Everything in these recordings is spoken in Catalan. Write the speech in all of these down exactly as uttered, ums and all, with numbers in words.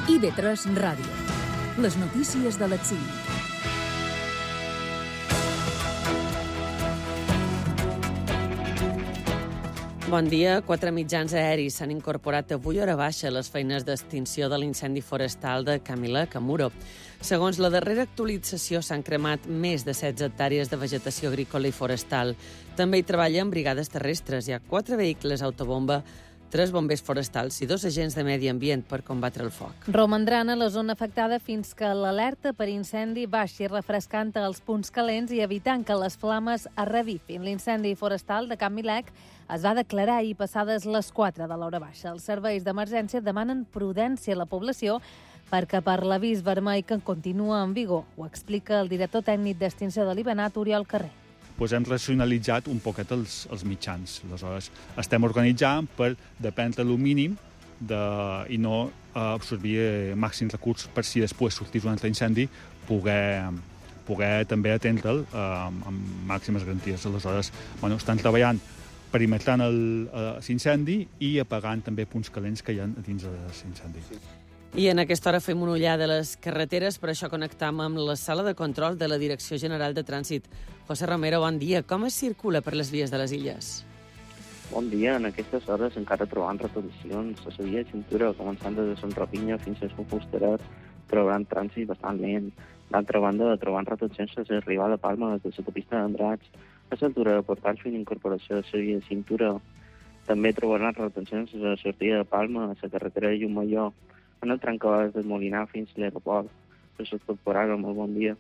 I V tres Ràdio. Les notícies de les cinc. Bon dia. Quatre mitjans aeris s'han incorporat avui a hora baixa a les feines d'extinció de l'incendi forestal de Camilec, a Muro. Segons la darrera actualització, s'han cremat més de setze hectàrees de vegetació agrícola i forestal. També hi treballen brigades terrestres. Hi ha quatre vehicles autobomba, tres bombers forestals i dos agents de medi ambient per combatre el foc. Romandran a la zona afectada fins que l'alerta per incendi baixi, refrescant els punts calents i evitant que les flames es revifin. L'incendi forestal de Camilec es va declarar ahir passades les quatre de l'hora baixa. Els serveis d'emergència demanen prudència a la població perquè per l'avís vermell que continua en vigor. Ho explica el director tècnic d'extinció de l'Ibenat, Oriol Carrer. Pues hem racionalitzat un poquet els, els mitjans. Aleshores, estem organitzant per dependre el mínim de, i no absorbir màxims recursos per si després sortís un altre incendi poder, poder també atendre'l eh, amb màximes garanties. Aleshores, bueno, estan treballant perimetrant l'incendi i apagant també punts calents que hi ha dins de l'incendi. I en aquesta hora fem una ullada a les carreteres, per això connectam amb la sala de control de la Direcció General de Trànsit. José Romero, bon dia. Com es circula per les vies de les illes? Bon dia. En aquestes hores encara trobant retencions a la via de cintura, començant des de Sant Ropinya fins a Sant Fusteret, trobant trànsit bastant lent. D'altra banda, trobant retencions a l'arribada de Palma des de l'autopista d'Andrats, a l'altura de Portal fins a incorporació de la via de cintura. També trobaran retencions a la sortida de Palma, a la carretera de Llumalló, en el trencabades del Molinar fins a l'aeroport. Per s'incorporar, molt bon dia.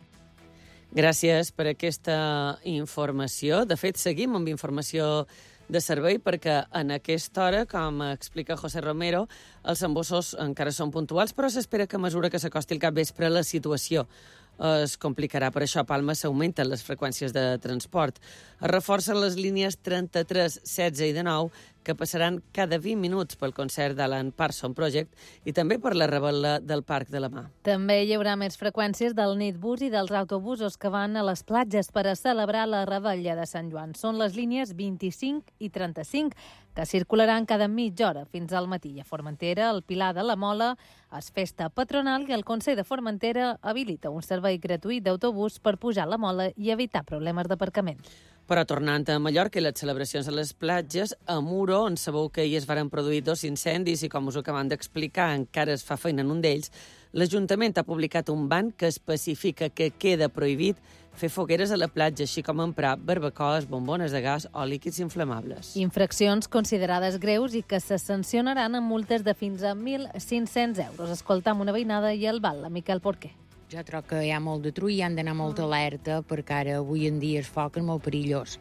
Gràcies per aquesta informació. De fet, seguim amb informació de servei perquè en aquesta hora, com explica José Romero, els embossos encara són puntuals, però s'espera que a mesura que s'acosti el capvespre la situació es complicarà. Per això a Palma s'augmenten les freqüències de transport. Es reforcen les línies trenta-tres, setze i dinou, que passaran cada vint minuts pel concert d'Alan Parsons Project i també per la rebel·la del Parc de la Mà. També hi haurà més freqüències del Nitbus i dels autobusos que van a les platges per a celebrar la rebel·la de Sant Joan. Són les línies vint-i-cinc i trenta-cinc, que circularan cada mitja hora fins al matí. A Formentera, el Pilar de la Mola, es festa patronal i el Consell de Formentera habilita un servei gratuït d'autobús per pujar a la Mola i evitar problemes d'aparcament. Però tornant a Mallorca i les celebracions a les platges, a Muro, on sabeu que ahir es varen produir dos incendis i, com us ho acabem d'explicar, encara es fa feina en un d'ells, l'Ajuntament ha publicat un ban que especifica que queda prohibit fer fogueres a la platja, així com emprar barbacoes, bombones de gas o líquids inflamables. Infraccions considerades greus i que se sancionaran amb multes de fins a mil cinc-cents euros. Escoltam una veïnada i el val, la Miquel Porquer. Jo troc que hi ha molt de trull i han d'anar molt alerta perquè ara avui en dia el foc és molt perillós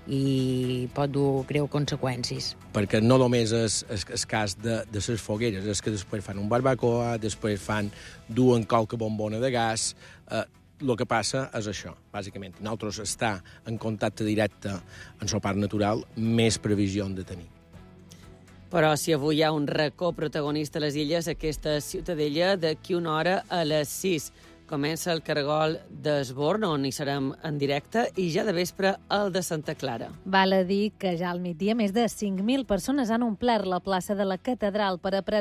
i pot dur greu conseqüències. Perquè no només és el cas de, de les fogueres, és que després fan un barbacoa, després fan, duen qualque bombona de gas. Eh, el que passa és això, bàsicament. Nosaltres està en contacte directe amb el parc natural, més previsió hem de tenir. Però si avui hi ha un racó protagonista a les illes, aquesta ciutadella d'aquí una hora a les sis. Comença el cargol d'Esborn, on hi serem en directe, i ja de vespre el de Santa Clara. Val a dir que ja al migdia més de cinc mil persones han omplert la plaça de la Catedral per a